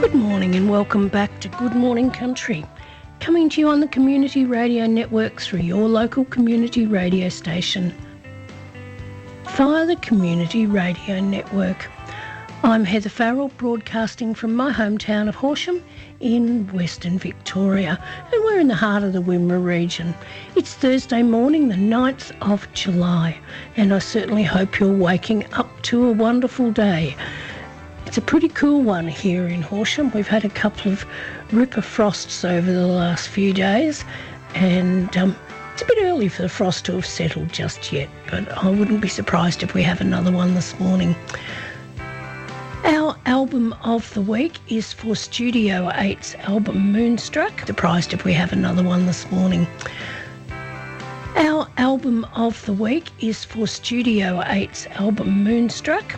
Good morning and welcome back to Good Morning Country, coming to you on the Community Radio Network through your local community radio station via the Community Radio Network. I'm Heather Farrell, broadcasting from my hometown of Horsham in Western Victoria, and we're in the heart of the Wimmera region. It's Thursday morning, the 9th of July, and I certainly hope you're waking up to a wonderful day. It's a pretty cool one here in Horsham. We've had a couple of ripper frosts over the last few days, and it's a bit early for the frost to have settled just yet, but I wouldn't be surprised if we have another one this morning. Our album of the week is for Studio 8's album Moonstruck. Surprised if we have another one this morning. Our album of the week is for Studio 8's album Moonstruck.